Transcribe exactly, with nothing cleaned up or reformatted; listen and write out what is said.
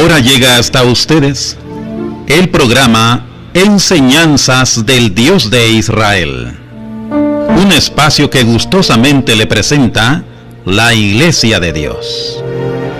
Ahora llega hasta ustedes el programa Enseñanzas del Dios de Israel, un espacio que gustosamente le presenta la Iglesia de Dios.